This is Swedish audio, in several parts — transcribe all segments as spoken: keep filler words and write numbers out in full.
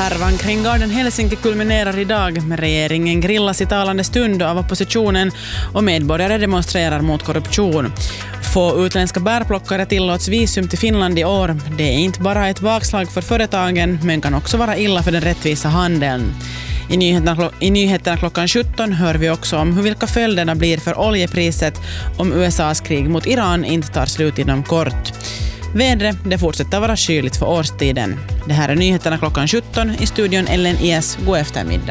Härvan kring Garden Helsinki kulminerar idag med regeringen grillas i talande stund av oppositionen och medborgare demonstrerar mot korruption. Få utländska bärplockare tillåts visum till Finland i år. Det är inte bara ett bakslag för företagen men kan också vara illa för den rättvisa handeln. I nyheterna, I nyheterna klockan sjutton hör vi också om hur vilka följderna blir för oljepriset om U S A:s krig mot Iran inte tar slut inom kort. Vädret, det fortsätter vara kyligt för årstiden. Det här är nyheterna klockan sjutton i studion Ellen Ies. God eftermiddag.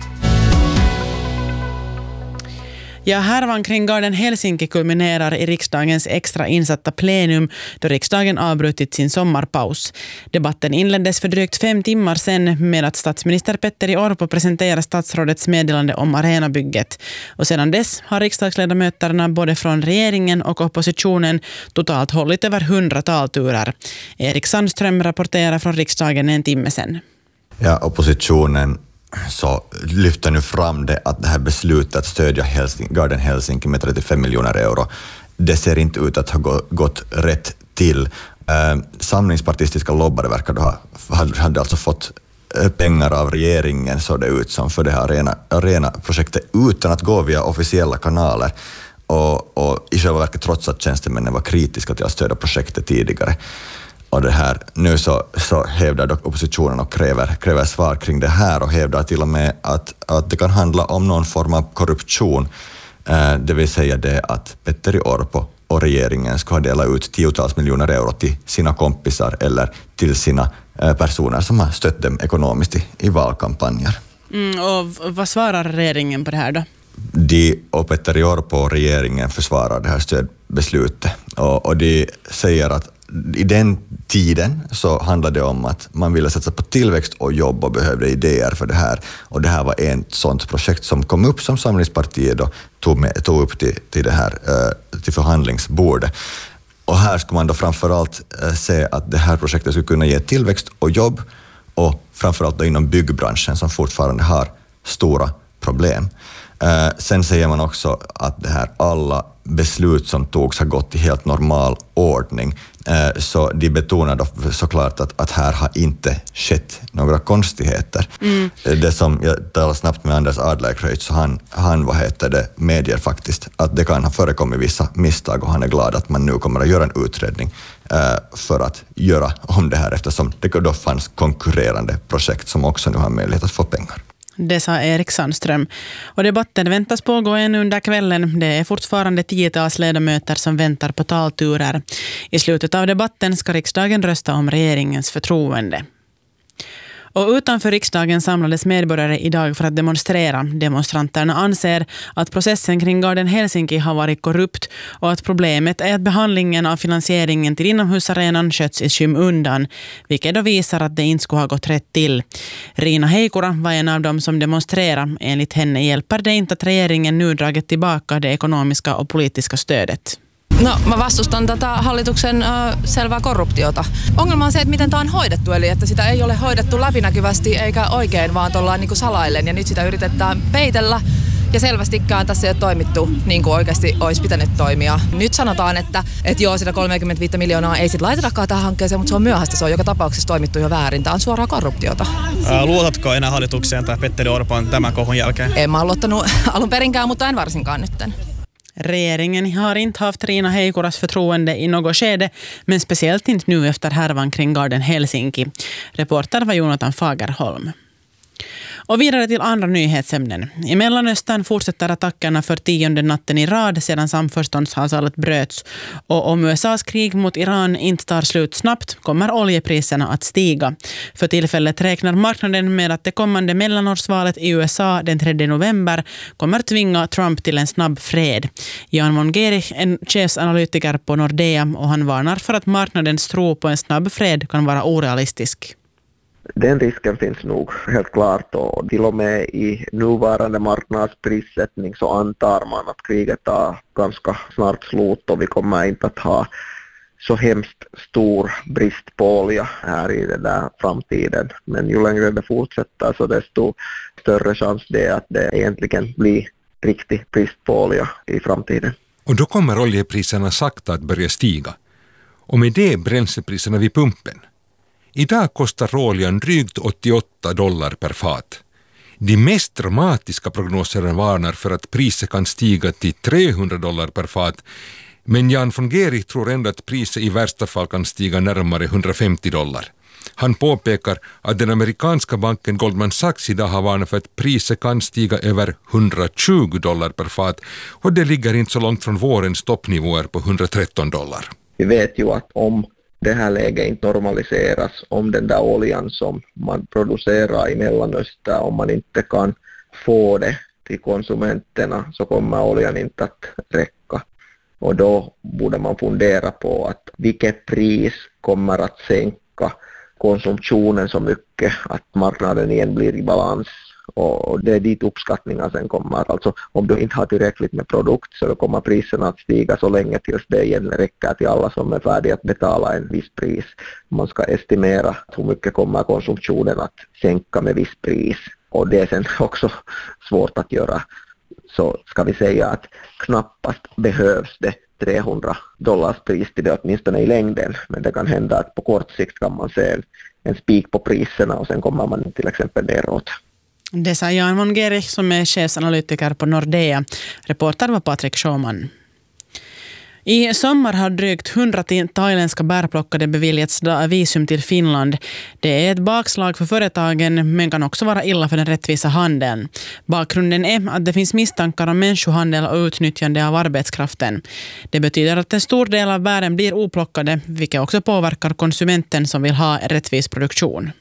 Ja, härvan kring Garden Helsinki kulminerar i riksdagens extra insatta plenum då riksdagen avbrutit sin sommarpaus. Debatten inleddes för drygt fem timmar sedan med att statsminister Petteri Orpo presenterade statsrådets meddelande om arenabygget. Och sedan dess har riksdagsledamöterna både från regeringen och oppositionen totalt hållit över hundra talturer. Erik Sandström rapporterar från riksdagen en timme sedan. Ja, oppositionen så lyfter nu fram det att det här beslutet att stödja Helsing, Garden Helsinki med trettiofem miljoner euro, det ser inte ut att ha gått rätt till. Eh, samlingspartistiska lobbare verkar då ha, hade alltså fått pengar av regeringen, så det ut som, för det här arena, arena-projektet utan att gå via officiella kanaler. Och, och i själva verket trots att tjänstemännen var kritiska till att stödja projektet tidigare. Och det här, nu så, så hävdar dock oppositionen och kräver, kräver svar kring det här och hävdar till och med att, att det kan handla om någon form av korruption. Eh, det vill säga det att Petteri Orpo och regeringen ska dela ut tiotals miljoner euro till sina kompisar eller till sina eh, personer som har stött dem ekonomiskt i, i valkampanjer. Mm, och vad svarar regeringen på det här då? De och Petteri Orpo och regeringen försvarar det här stödbeslutet och, och de säger att i den tiden så handlade det om att man ville satsa på tillväxt och jobb och behövde idéer för det här. Och det här var ett sånt projekt som kom upp som Samlingspartiet då tog, med, tog upp till, till det här till förhandlingsbordet. Och här ska man då framförallt se att det här projektet skulle kunna ge tillväxt och jobb och framförallt då inom byggbranschen som fortfarande har stora problem. Sen säger man också att det här alla beslut som togs har gått i helt normal ordning. Så de betonar då såklart att, att här har inte skett några konstigheter. Mm. Det som jag talar snabbt med Anders Adlercreutz, så han, han vad heter det, medger faktiskt att det kan ha förekommit vissa misstag och han är glad att man nu kommer att göra en utredning för att göra om det här eftersom det då fanns konkurrerande projekt som också nu har möjlighet att få pengar. Det sa Erik Sandström. Och debatten väntas pågå ännu under kvällen. Det är fortfarande tiotals ledamöter som väntar på talturer. I slutet av debatten ska riksdagen rösta om regeringens förtroende. Och utanför riksdagen samlades medborgare idag för att demonstrera. Demonstranterna anser att processen kring Garden Helsinki har varit korrupt och att problemet är att behandlingen av finansieringen till inomhusarenan sköts i skymundan, vilket då visar att det inte skulle ha gått rätt till. Riina Heikura var en av dem som demonstrerade. Enligt henne hjälper det inte att regeringen nu dragit tillbaka det ekonomiska och politiska stödet. No, mä vastustan tätä hallituksen äh, selvää korruptiota. Ongelma on se, että miten tämä on hoidettu, eli että sitä ei ole hoidettu läpinäkyvästi eikä oikein, vaan ollaan niin kuin salaillen ja nyt sitä yritetään peitellä. Ja selvästikään tässä ei ole toimittu niin kuin oikeasti olisi pitänyt toimia. Nyt sanotaan, että, että joo, sitä kolmekymmentäviisi miljoonaa ei sitten laitetakaan tähän hankkeeseen, mutta se on myöhäistä. Se on joka tapauksessa toimittu jo väärin. Tämä on suoraa korruptiota. Ää, luotatko enää hallitukseen tai Petteri Orpon tämän kohun jälkeen? En mä ole luottanut alun perinkään, mutta en varsinkaan nytten. Regeringen har inte haft Riina Heikuras förtroende i något skede, men speciellt inte nu efter härvan kring Garden Helsinki. Reporter var Jonathan Fagerholm. Och vidare till andra nyhetsämnen. I Mellanöstern fortsätter attackerna för tionde natten i rad sedan samförståndsavtalet bröts. Och om U S A:s krig mot Iran inte tar slut snabbt kommer oljepriserna att stiga. För tillfället räknar marknaden med att det kommande mellanårsvalet i U S A den tredje november kommer tvinga Trump till en snabb fred. Jan Mongerich, en chefsanalytiker på Nordea, och han varnar för att marknadens tro på en snabb fred kan vara orealistisk. Den risken finns nog helt klart, och till och med i nuvarande marknadsprissättning så antar man att kriget tar ganska snart slut och vi kommer inte att ha så hemskt stor brist på olja här i den där framtiden. Men ju längre det fortsätter så desto större chans det är att det egentligen blir riktig brist på olja i framtiden. Och då kommer oljepriserna sakta att börja stiga. Och med det bränslepriserna vid pumpen. Idag kostar råoljan drygt åttioåtta dollar per fat. De mest dramatiska prognoserna varnar för att priset kan stiga till trehundra dollar per fat, men Jan von Gerich tror ändå att priset i värsta fall kan stiga närmare hundrafemtio dollar. Han påpekar att den amerikanska banken Goldman Sachs idag har varnat för att priset kan stiga över hundratjugo dollar per fat, och det ligger inte så långt från vårens toppnivåer på hundratretton dollar. Vi vet ju att om det här läget inte normaliseras, om den där oljan som man producerar i Mellanöstern, om man inte kan få det till konsumenterna, så kommer oljan inte att räcka. Och då borde man fundera på att vilket pris kommer att sänka konsumtionen så mycket att marknaden igen blir i balans. Och det är dit uppskattningar sen kommer. Alltså om du inte har tillräckligt med produkt, så då kommer priserna att stiga så länge tills det igen räcker till alla som är färdiga att betala en viss pris. Man ska estimera hur mycket kommer konsumtionen att sänka med viss pris. Och det är sen också svårt att göra. Så ska vi säga att knappast behövs det trehundra dollars pris till det, åtminstone i längden. Men det kan hända att på kort sikt kan man se en, en spik på priserna och sen kommer man till exempel neråt. Det sa Jan von Gerich som är chefsanalytiker på Nordea. Reporter var Patrik Sjöman. I sommar har drygt hundra thailändska bärplockare beviljats visum till Finland. Det är ett bakslag för företagen, men kan också vara illa för den rättvisa handeln. Bakgrunden är att det finns misstankar om människohandel och utnyttjande av arbetskraften. Det betyder att en stor del av bären blir oplockade, vilket också påverkar konsumenten som vill ha rättvis produktion.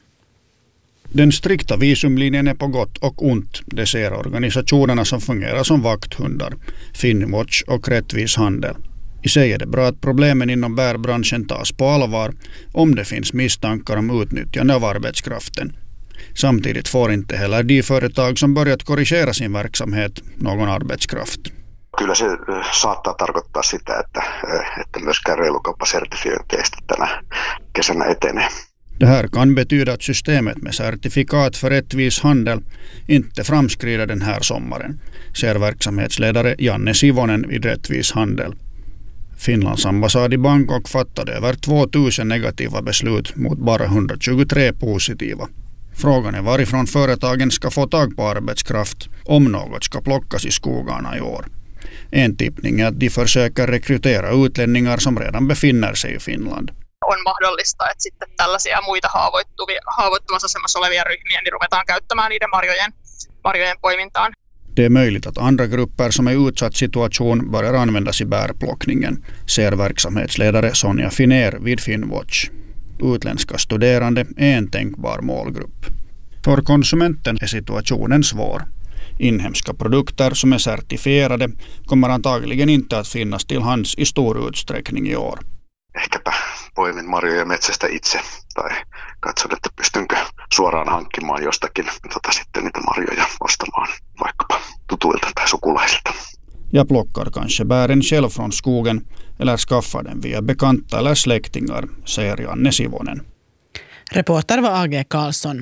Den strikta visumlinjen är på gott och ont, det ser organisationerna som fungerar som vakthundar, Finnwatch och Rättvis handel. I sig är det bra att problemen inom bärbranschen tas på allvar om det finns misstankar om utnyttjande av arbetskraften. Samtidigt får inte heller de företag som börjat korrigera sin verksamhet någon arbetskraft. Kyllä se saattaa tarkoittaa sitä, että, että myöskään reilukauppasertifiointi ei sitten tänä kesänä etenee. Det här kan betyda att systemet med certifikat för rättvis handel inte framskrider den här sommaren, ser verksamhetsledare Janne Sivonen vid Rättvis handel. Finlands ambassad i Bangkok fattade över tvåtusen negativa beslut mot bara hundratjugotre positiva. Frågan är varifrån företagen ska få tag på arbetskraft om något ska plockas i skogarna i år. En tippning är att de försöker rekrytera utlänningar som redan befinner sig i Finland. On mahdollista, että sitten tällaisia muita haavoittuvia, haavoittuvassa asemassa olevia ryhmiä, niin ruvetaan käyttämään niiden marjojen, marjojen poimintaan. Det är möjligt att andra grupper som är i utsatt situation börjar användas i bärplockningen, ser verksamhetsledare Sonja Finner vid Finnwatch. Utländska studerande är en tänkbar målgrupp. För konsumenten är situationen svår. Inhemska produkter som är certifierade kommer antagligen inte att finnas till hands i stor utsträckning i år. Ehkäpä poimin marjoja metsästä itse tai katson, että pystynkö suoraan hankkimaan jostakin tota, sitten niitä marjoja ostamaan vaikkapa tutuilta tai sukulaisilta. Jag plockar kanske bären själv från skogen eller skaffar den via bekanta eller släktingar, säger Janne Sivonen. Reporter var A G Karlsson.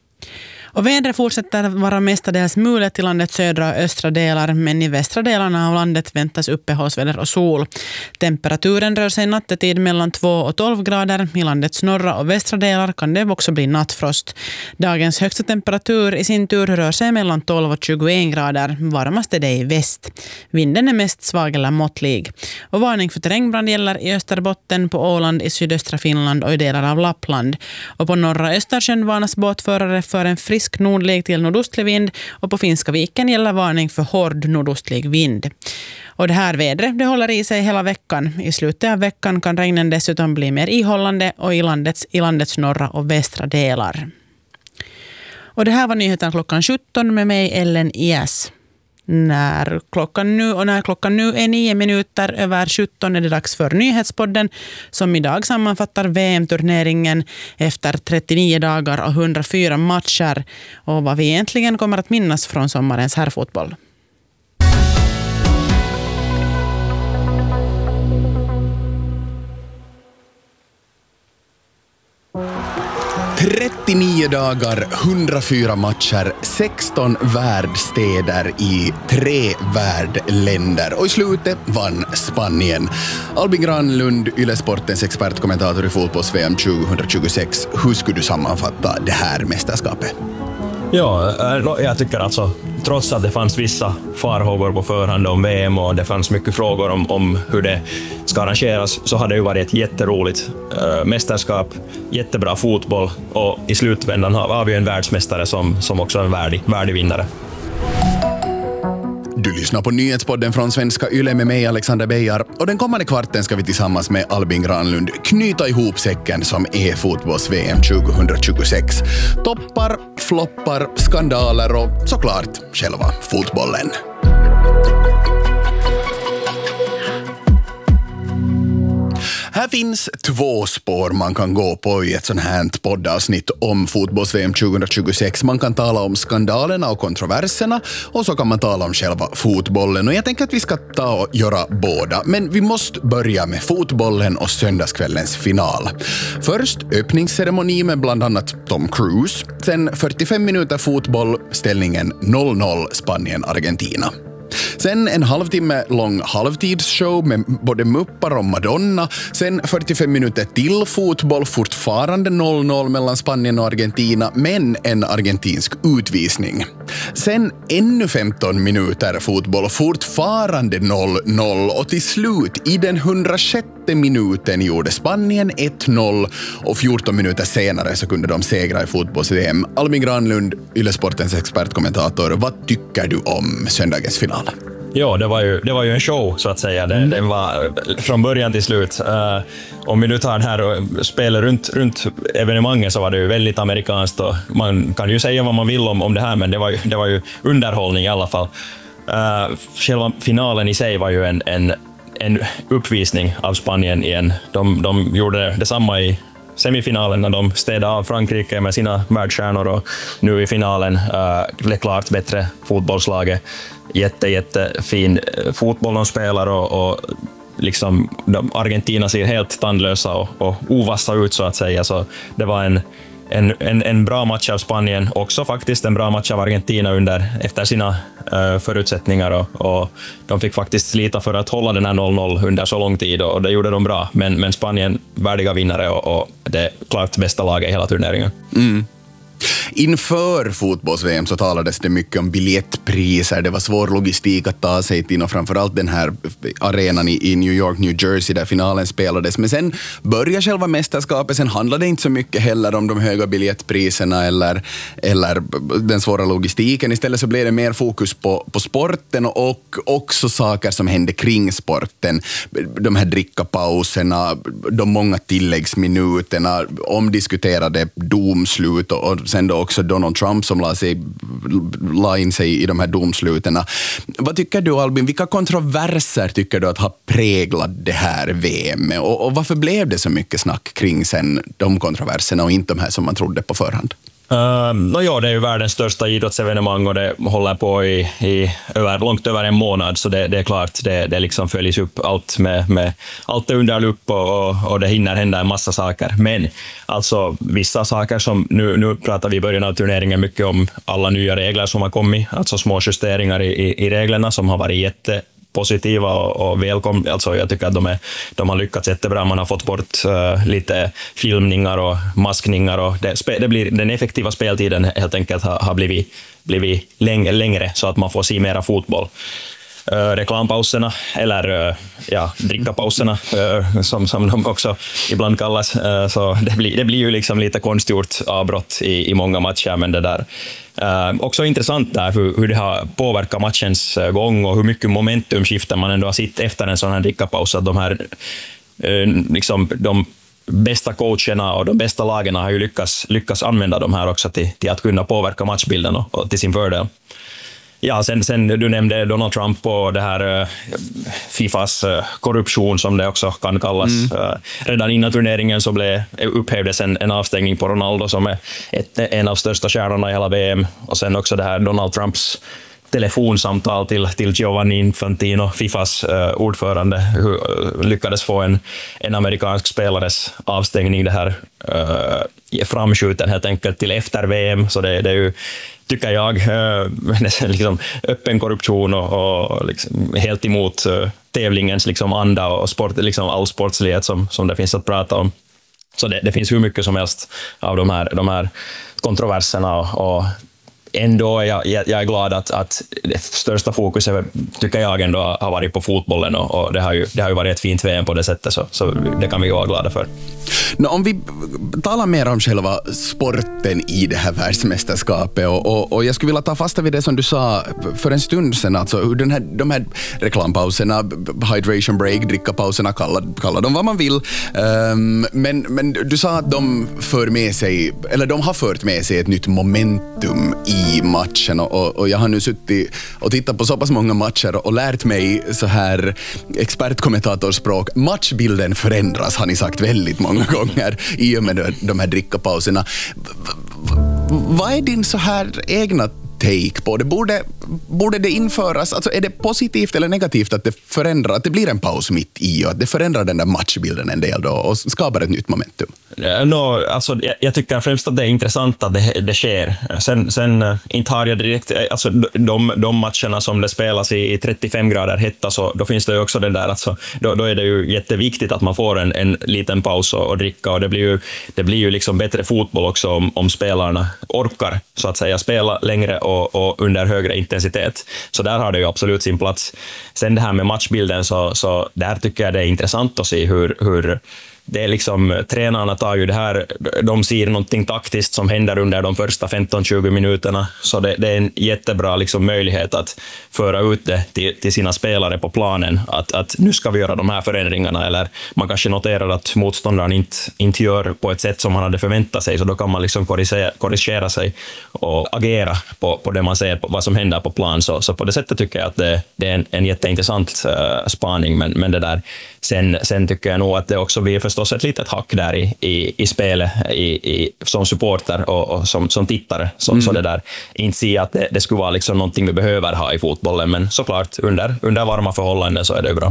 Och vädret fortsätter vara mestadels mulet i landets södra och östra delar, men i västra delarna av landet väntas uppehållsväder och sol. Temperaturen rör sig nattetid mellan två och tolv grader. I landets norra och västra delar kan det också bli nattfrost. Dagens högsta temperatur i sin tur rör sig mellan tolv och tjugoen grader. Varmast är det i väst. Vinden är mest svag eller måttlig. Och varning för terrängbrand gäller i Österbotten, på Åland, i sydöstra Finland och i delar av Lappland. Och på norra Östersjön varnas båtförare för en frisk nordlig till nordostlig vind, och på Finska viken gäller varning för hård nordostlig vind. Och det här vädret det håller i sig hela veckan. I slutet av veckan kan regnen dessutom bli mer ihållande och i landets, i landets norra och västra delar. Och det här var nyheten klockan sjutton med mig Ellen Ias. När klockan nu och när klockan nu är nio minuter över sjutton är det dags för nyhetspodden som idag sammanfattar V M-turneringen efter trettionio dagar och hundrafyra matcher och vad vi egentligen kommer att minnas från sommarens herrfotboll. trettionio dagar, hundrafyra matcher, sexton värdstäder i tre värdländer. Och i slutet vann Spanien. Albin Granlund, Yle Sportens expertkommentator i fotbolls-V M tjugohundratjugosex. Hur skulle du sammanfatta det här mästerskapet? Ja, jag tycker alltså, trots att det fanns vissa farhågor på förhand om V M och det fanns mycket frågor om, om hur det ska arrangeras, så hade det ju varit ett jätteroligt äh, mästerskap, jättebra fotboll, och i slutvändan har, har vi en världsmästare som, som också är en värdig, värdig vinnare. Du lyssnar på nyhetspodden från Svenska Yle med mig, Alexander Beijar, och den kommande kvarten ska vi tillsammans med Albin Granlund knyta ihop säcken som är fotbolls-V M tjugohundratjugosex. Toppar, floppar, skandaler och såklart själva fotbollen. Här finns två spår man kan gå på i ett sånt här poddavsnitt om fotbolls-V M tjugohundratjugosex. Man kan tala om skandalerna och kontroverserna, och så kan man tala om själva fotbollen. Och jag tänker att vi ska ta och göra båda. Men vi måste börja med fotbollen och söndagskvällens final. Först öppningsceremoni med bland annat Tom Cruise. Sen fyrtiofem minuter fotboll, ställningen noll noll Spanien-Argentina. Sen en halvtimme lång halvtidsshow med både Muppar och Madonna. Sen fyrtiofem minuter till fotboll, fortfarande noll noll mellan Spanien och Argentina, men en argentinsk utvisning. Sen ännu femton minuter fotboll, fortfarande noll noll, och till slut i den hundrasjätte minuten gjorde Spanien ett noll, och fjorton minuter senare så kunde de segra i fotbolls-V M. Albin Granlund, Yle Sportens expertkommentator, vad tycker du om söndagens final? Ja, det var ju, det var ju en show så att säga. Det, mm. Den var från början till slut. Uh, om vi nu tar den här och spelar runt, runt evenemanget, så var det ju väldigt amerikanskt, och man kan ju säga vad man vill om, om det här, men det var ju, det var ju underhållning i alla fall. Uh, själva finalen i sig var ju en, en, en uppvisning av Spanien igen. De, de gjorde detsamma i semifinalen när de städade av Frankrike med sina världsstjärnor, och nu i finalen uh, det klart bättre fotbollslaget. Jätte, jättefin fotboll de spelar, och, och liksom de, Argentina ser helt tandlösa och, och ovassa ut så att säga, så det var en, en, en, en bra match av Spanien, också faktiskt en bra match av Argentina under, efter sina uh, förutsättningar, och, och de fick faktiskt slita för att hålla den här noll noll under så lång tid, och det gjorde de bra, men, men Spanien värdiga vinnare, och, och det är klart bästa laget i hela turneringen. Mm. Inför fotbolls-V M så talades det mycket om biljettpriser. Det var svår logistik att ta sig till, och framförallt den här arenan i, i New York, New Jersey, där finalen spelades. Men sen började själva mästerskapet. Sen handlade det inte så mycket heller om de höga biljettpriserna eller, eller den svåra logistiken. Istället så blev det mer fokus på, på sporten, och också saker som hände kring sporten. De här drickapauserna, de många tilläggsminuterna, omdiskuterade domslut, och, och sen då också Donald Trump som la, sig, la in sig i de här domsluten. Vad tycker du, Albin? Vilka kontroverser tycker du att har präglat det här V M? Och, och varför blev det så mycket snack kring sen de kontroverserna och inte de här som man trodde på förhand? Uh, no, ja, det är ju världens största idrottsevenemang, och det håller på i, i över, långt över en månad, så det, det är klart, det, det liksom följs upp allt med, med allt är under lupp, och, och, och det hinner hända en massa saker. Men alltså vissa saker som, nu, nu pratar vi i början av turneringen mycket om alla nya regler som har kommit, alltså små justeringar i, i, i reglerna som har varit jätte positiva och, och välkomna. Alltså jag tycker att de, är, de har lyckats jättebra. Man har fått bort uh, lite filmningar och maskningar, och det, det blir, den effektiva speltiden helt enkelt har, har blivit, blivit läng, längre, så att man får se mera fotboll. Uh, reklampauserna, eller uh, ja, drickapauserna uh, som, som de också ibland kallas, uh, så det blir, det blir ju liksom lite konstgjort avbrott i, i många matcher, men det där uh, också intressant där hur, hur det har påverkat matchens uh, gång, och hur mycket momentumskiften man ändå har sett efter en sån här drickapaus, att de här uh, liksom de bästa coacherna och de bästa lagen har ju lyckats, lyckats använda de här också till, till att kunna påverka matchbilden och, och till sin fördel. Ja, sen, sen du nämnde Donald Trump och det här uh, Fifas uh, korruption som det också kan kallas. Mm. Uh, redan innan turneringen så blev, upphävdes en, en avstängning på Ronaldo som är ett, en av största stjärnorna i hela V M. Och sen också det här Donald Trumps telefonsamtal till, till Giovanni Infantino, Fifas uh, ordförande, hur, uh, lyckades få en, en amerikansk spelares avstängning det här uh, framskjuten helt enkelt till efter V M, så det, det är ju, tycker jag, äh, liksom öppen korruption och, och liksom helt emot äh, tävlingens liksom anda och sport, liksom all sportslighet som, som det finns att prata om. Så det, det finns hur mycket som helst av de här, de här kontroverserna och, och ändå är jag, jag är glad att, att det största fokuset tycker jag ändå har varit på fotbollen och, och det, har ju, det har ju varit ett fint V M på det sättet, så, så det kan vi vara glada för. No, om vi talar mer om själva sporten i det här världsmästerskapet och, och, och jag skulle vilja ta fasta vid det som du sa för en stund sedan, alltså hur den här, de här reklampauserna, hydration break, drickapauserna, kalla, kalla dem vad man vill, um, men, men du sa att de för med sig, eller de har fört med sig ett nytt momentum i matchen och, och jag har nu suttit och tittat på så pass många matcher och lärt mig så här expertkommentatorspråk. Matchbilden förändras, har ni sagt väldigt många gånger i och med de här drickapauserna. Vad är din så här egna take på det? Borde, borde det införas, alltså är det positivt eller negativt att det förändrar, att det blir en paus mitt i och att det förändrar den där matchbilden en del då och skapar ett nytt momentum? No, alltså, jag, jag tycker främst att det är intressant att det, det sker. Sen, sen inte har jag direkt, alltså de, de matcherna som det spelas i, i trettiofem grader hetta, så då finns det ju också det där, alltså, då, då är det ju jätteviktigt att man får en, en liten paus och, och dricka, och det blir ju, det blir ju liksom bättre fotboll också om, om spelarna orkar så att säga spela längre och, och under högre intensitet. Så där har det ju absolut sin plats. Sen det här med matchbilden, så, så där tycker jag det är intressant att se hur, hur det är liksom, tränarna tar ju det här, de ser någonting taktiskt som händer under de första femton till tjugo minuterna, så det, det är en jättebra liksom möjlighet att föra ut det till, till sina spelare på planen, att, att nu ska vi göra de här förändringarna, eller man kanske noterar att motståndaren inte, inte gör på ett sätt som man hade förväntat sig, så då kan man liksom korrigera, korrigera sig och agera på, på det man ser, på vad som händer på plan, så, så på det sättet tycker jag att det, det är en, en jätteintressant uh, spaning, men, men det där, sen, sen tycker jag nog att det också blir förstås ett litet hack där i, i, i spelet i, i, som supporter och, och som, som tittare, så, mm. så det där, inte se att det, det skulle vara liksom någonting vi behöver ha i fotbollen, men såklart under, under varma förhållanden så är det bra.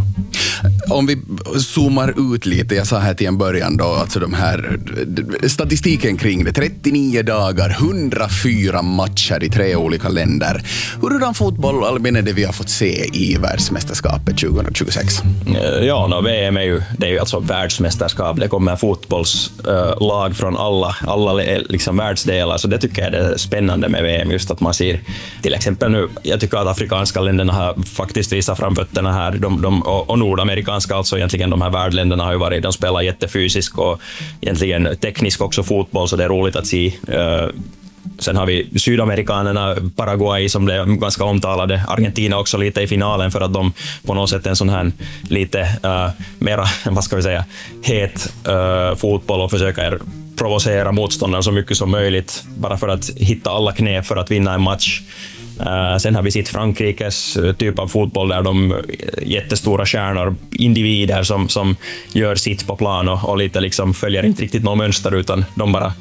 Om vi zoomar ut lite, jag sa här till en början då, alltså de här statistiken kring det, trettionio dagar, hundrafyra matcher i tre olika länder. Hurdan fotboll, Albin, är det vi har fått se i världsmästerskapet tjugohundratjugosex? Ja, no, V M är ju, det är ju alltså världsmästerskap, det kommer fotbollslag uh, från alla, alla liksom världsdelar, så det tycker jag är spännande med V M, just att man ser till exempel nu, jag tycker att afrikanska länderna har faktiskt visat framfötterna här, de, de, och, och nordamerikanska, alltså egentligen de här värdländerna har ju varit, de spelar jättefysisk och egentligen teknisk också fotboll, så det är roligt att se. Uh, Sen har vi sydamerikanerna, Paraguay som blev ganska omtalade, Argentina också lite i finalen för att de på något sätt en sån här lite uh, mera, vad ska vi säga, het uh, fotboll och försöker provocera motståndaren så mycket som möjligt bara för att hitta alla knep för att vinna en match. Uh, sen har vi sitt Frankrikes uh, typ av fotboll där de uh, jättestora stjärnor, individer som, som gör sitt på plan och, och lite liksom följer inte riktigt något mönster, utan de bara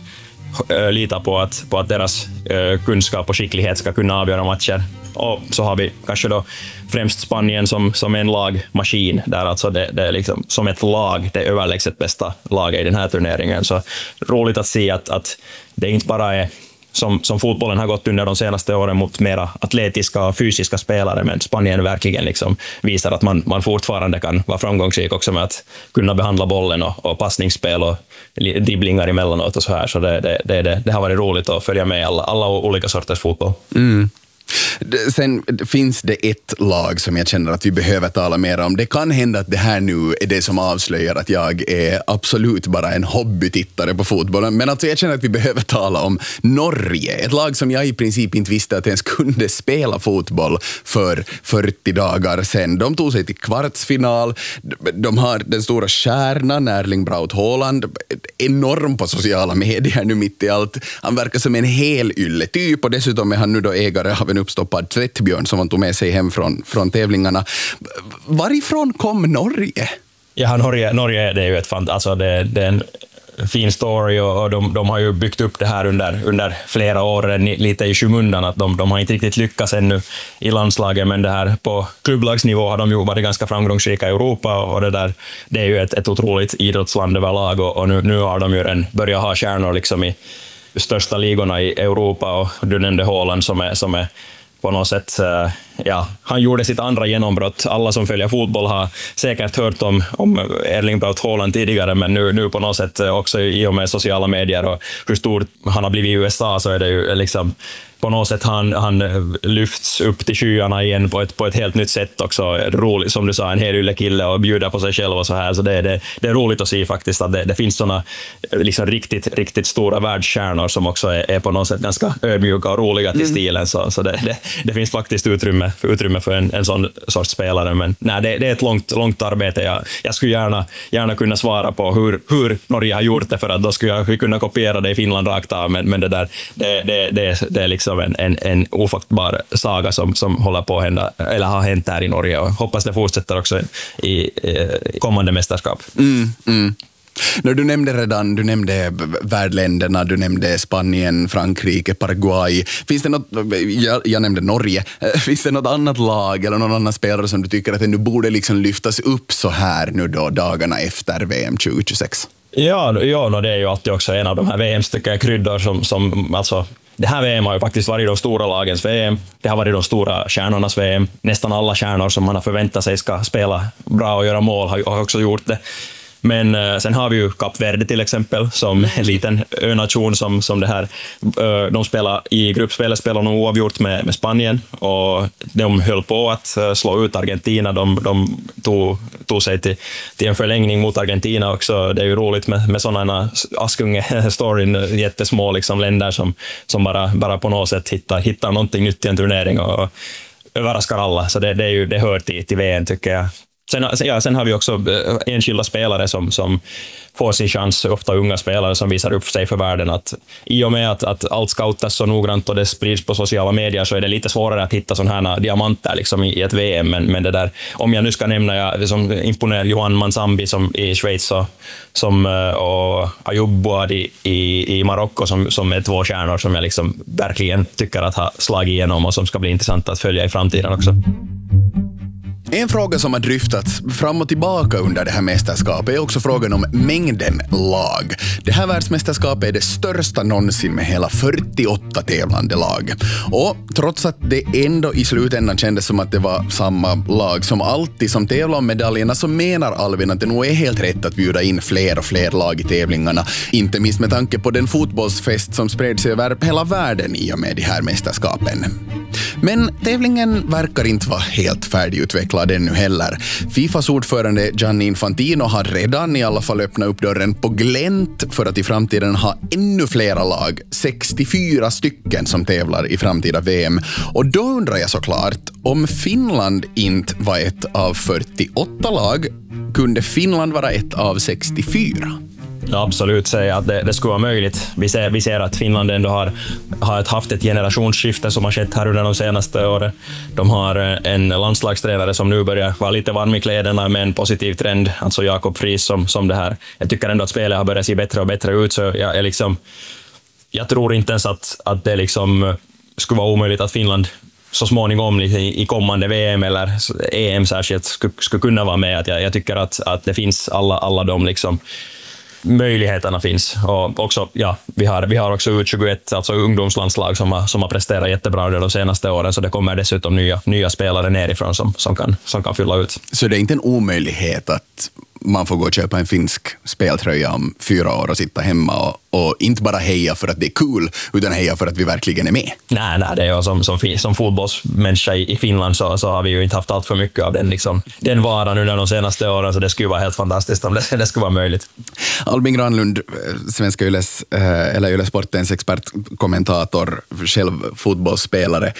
litar på att, på att deras uh, kunskap och skicklighet ska kunna avgöra matcher. Och så har vi kanske då främst Spanien som, som en lagmaskin, där alltså det, det är liksom som ett lag, det är överlägset bästa laget i den här turneringen. Så roligt att se att, att det inte bara är som, som fotbollen har gått under de senaste åren mot mera atletiska och fysiska spelare, men Spanien verkligen liksom visar att man, man fortfarande kan vara framgångsrik också med att kunna behandla bollen och, och passningsspel och dribblingar emellanåt och så här. Så det, det, det, det, det har varit roligt att följa med alla, alla olika sorters fotboll. Mm. Sen finns det ett lag som jag känner att vi behöver tala mer om. Det kan hända att det här nu är det som avslöjar att jag är absolut bara en hobbytittare på fotbollen. Men alltså jag känner att vi behöver tala om Norge. Ett lag som jag i princip inte visste att ens kunde spela fotboll för fyrtio dagar sedan. De tog sig till kvartsfinal. De har den stora stjärnan Erling Braut Haaland. Enorm på sociala medier nu mitt i allt. Han verkar som en hel ylle typ, och dessutom är han nu då ägare av en uppstoppad tvättbjörn som han tog med sig hem från, från tävlingarna. Varifrån kom Norge? Ja, Norge, Norge det är ju ett fant- alltså det, det är en fin story och, och de, de har ju byggt upp det här under, under flera år lite i skymundan, att de, de har inte riktigt lyckats ännu i landslaget, men det här på klubblagsnivå har de ju varit ganska framgångsrika i Europa, och det där, det är ju ett, ett otroligt idrottsland överlag, och, och nu, nu har de ju en, börjat ha stjärnor liksom i största ligorna i Europa, och du nämnde Haaland som är, som är på något sätt, ja, han gjorde sitt andra genombrott. Alla som följer fotboll har säkert hört om, om Erling Braut Haaland tidigare, men nu, nu på något sätt också i och med sociala medier och hur stor han har blivit i U S A, så är det ju liksom på något sätt han, han lyfts upp till skyarna igen på ett, på ett helt nytt sätt också. Roligt, som du sa, en hel ylle kille och bjuder på sig själv och så här. Så det, det, det är roligt att se faktiskt att det, det finns såna liksom riktigt, riktigt stora världsstjärnor som också är, är på något sätt ganska ödmjuka och roliga till mm. stilen. Så, så det, det, det finns faktiskt utrymme, utrymme för en, en sån sorts spelare. Men nej, det, det är ett långt, långt arbete. Jag, jag skulle gärna, gärna kunna svara på hur, hur Norge har gjort det, för att då skulle jag kunna kopiera det i Finland rakt av. Men, men det där, det, det, det, det är liksom En, en, en ofattbar saga som, som håller på att hända, eller har hänt här i Norge, och hoppas det fortsätter också i, i kommande mästerskap. Mm, mm. När du nämnde redan, du nämnde värdländerna, du nämnde Spanien, Frankrike, Paraguay. Finns det något, jag, jag nämnde Norge, finns det något annat lag eller någon annan spelare som du tycker att nu borde liksom lyftas upp så här nu då dagarna efter V M tjugo tjugosex? Ja, ja no, det är ju alltid också en av de här V M-stycken kryddor som, som alltså det här V M har ju faktiskt varit de stora lagens V M. Det har varit de stora stjärnornas V M. Nästan alla stjärnor som man har förväntat sig ska spela bra och göra mål har också gjort det. Men uh, sen har vi ju Kap Verde till exempel, som en liten önation som, som det här. Uh, de spelar i gruppspelet, spelar de oavgjort med, med Spanien, och de höll på att uh, slå ut Argentina. De, de tog, tog sig till, till en förlängning mot Argentina också. Det är ju roligt med, med sådana Askunge-storyn, jättesmå liksom länder som, som bara, bara på något sätt hittar, hittar någonting nytt i en turnering och överraskar alla. Så det, det, är ju, det hör till, till V M, tycker jag. Sen, ja, sen har vi också enskilda spelare som, som får sin chans, ofta unga spelare som visar upp sig för världen. Att i och med att, att allt scoutas så noggrant och det sprids på sociala medier, så är det lite svårare att hitta sådana här diamanter liksom i, i ett V M. Men, men det där, om jag nu ska nämna, jag som imponerar Johan Mansambi som i Schweiz och, som, och Ayoub Bouadi i, i Marocko som, som är två stjärnor som jag liksom verkligen tycker att ha slagit igenom och som ska bli intressant att följa i framtiden också. En fråga som har dryftats fram och tillbaka under det här mästerskapet är också frågan om mängden lag. Det här världsmästerskapet är det största någonsin med hela fyrtioåtta tävlande lag. Och trots att det ändå i slutändan kändes som att det var samma lag som alltid som tävlar om medaljerna, så menar Alvin att det nog är helt rätt att bjuda in fler och fler lag i tävlingarna. Inte minst med tanke på den fotbollsfest som spred sig över hela världen i och med de här mästerskapen. Men tävlingen verkar inte vara helt färdigutvecklad ännu heller. Fifas ordförande Gianni Infantino har redan i alla fall öppnat upp dörren på glänt för att i framtiden ha ännu flera lag, sextiofyra stycken som tävlar i framtida V M. Och då undrar jag såklart, om Finland inte var ett av fyrtioåtta lag, kunde Finland vara ett av sextiofyra? Ja, absolut säga att det, det skulle vara möjligt. Vi ser, vi ser att Finland ändå har, har haft ett generationsskifte som har skett här under de senaste åren. De har en landslagstränare som nu börjar vara lite varm i kläderna med en positiv trend, alltså Jakob Friis som, som det här. Jag tycker ändå att spelet har börjat se bättre och bättre ut, så jag, är liksom, jag tror inte ens att, att det liksom skulle vara omöjligt att Finland så småningom i kommande V M eller E M särskilt skulle, skulle kunna vara med. Att jag, jag tycker att, att det finns alla, alla de liksom möjligheterna finns. Och också, ja, vi har, vi har också U tjugoett, alltså ungdomslandslag som har, som har presterat jättebra under de senaste åren, så det kommer dessutom nya, nya spelare nerifrån som, som, kan, som kan fylla ut. Så det är inte en omöjlighet att man får gå och köpa en finsk speltröja om fyra år och sitta hemma och, och inte bara heja för att det är kul, utan heja för att vi verkligen är med? Nej, nej det är ju som, som, som fotbollsmänniska i, i Finland så, så har vi ju inte haft allt för mycket av den, liksom, den varan under de senaste åren, så det skulle vara helt fantastiskt om det, det skulle vara möjligt. Albin Granlund, svenska Yles, eller Yle Sportens expertkommentator, själv fotbollsspelare.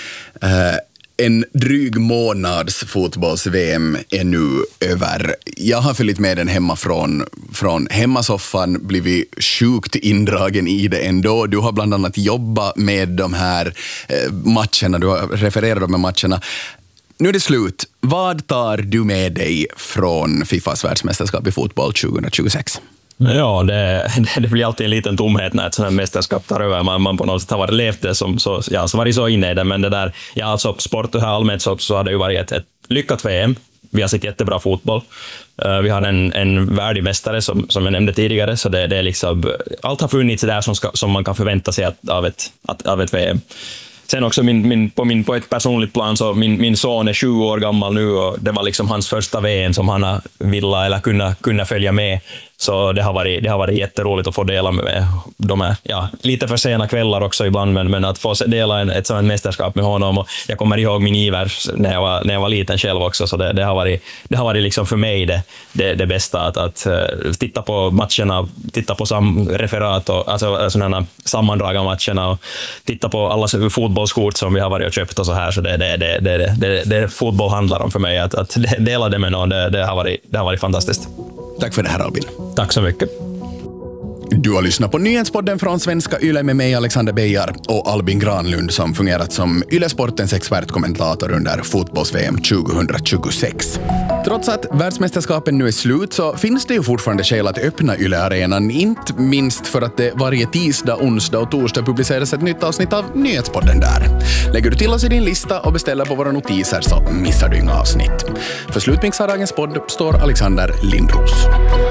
En dryg månads fotbolls-V M är nu över. Jag har följt med den hemma från, från hemmasoffan, blivit sjukt indragen i det ändå. Du har bland annat jobbat med de här matcherna, du har refererat de här matcherna. Nu är det slut. Vad tar du med dig från Fifas världsmästerskap i fotboll tjugo tjugosex? Ja, det, det blir alltid en liten tomhet när ett sådant här mästerskap tar över. Man, man på något sätt har varit levt det som så, ja, så varit så inne i det. Men det där, ja, alltså sport och här allmänt så, så har det ju varit ett, ett lyckat V M. Vi har sett jättebra fotboll. Uh, vi har en, en värdig mästare som, som jag nämnde tidigare. Så det, det är liksom, allt har funnits där som, ska, som man kan förvänta sig att, av, ett, att, av ett V M. Sen också min, min, på, min, på ett personligt plan så min, min son är sju år gammal nu och det var liksom hans första V M som han har vilja eller kunna, kunna följa med. Så det har varit, det har varit jätteroligt att få dela med de här, ja, lite för sena kvällar också ibland, men, men att få dela en, ett sådant mästerskap med honom. Och jag kommer ihåg min iver när jag var, när jag var liten själv också, så det, det har varit, det har varit liksom för mig det, det, det bästa att, att uh, titta på matcherna, titta på sam, referat och alltså, sådana sammandrag av matcherna och titta på alla fotbollskort som vi har varit och köpt och så här. Så det är det, det, det, det, det, det fotboll handlar om för mig, att, att dela det med någon, det, det, har varit, det har varit fantastiskt. Tack för det här, Albin. Tack så mycket. Du har lyssnat på nyhetspodden från Svenska Yle med mig, Alexander Beijar, och Albin Granlund som fungerat som Yle Sportens expertkommentator under fotbolls-V M tjugohundratjugosex. Trots att världsmästerskapen nu är slut så finns det ju fortfarande skäl att öppna Yle-arenan, inte minst för att det varje tisdag, onsdag och torsdag publiceras ett nytt avsnitt av nyhetspodden där. Lägger du till oss i din lista och beställer på våra notiser så missar du inga avsnitt. För slutmix av dagens podd står Alexander Lindros.